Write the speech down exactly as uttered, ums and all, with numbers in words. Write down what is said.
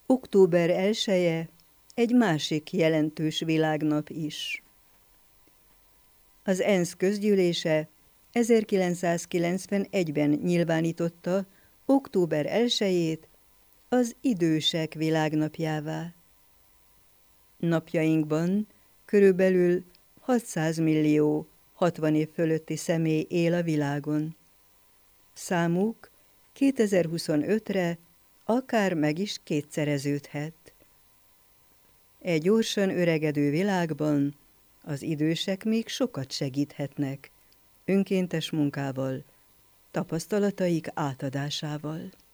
Október elseje egy másik jelentős világnap is. Az ENSZ közgyűlése ezerkilencszázkilencvenegyben nyilvánította október elsejét az idősek világnapjává. Napjainkban körülbelül hatszáz millió hatvan év fölötti személy él a világon. Számuk kétezer-huszonötre akár meg is kétszereződhet. E gyorsan öregedő világban az idősek még sokat segíthetnek, önkéntes munkával, tapasztalataik átadásával.